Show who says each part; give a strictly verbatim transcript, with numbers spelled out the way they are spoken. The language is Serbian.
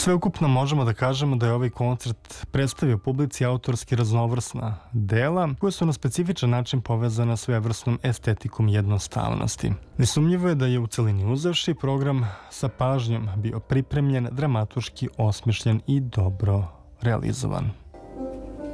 Speaker 1: Sveukupno možemo da kažemo da je ovaj koncert predstavio publici autorski raznovrsna dela koja su na specifičan način povezana s svojevrsnom estetikom jednostavnosti. Nesumnjivo je da je u celini uzevši program sa pažnjom bio pripremljen, dramaturški osmišljen i dobro realizovan.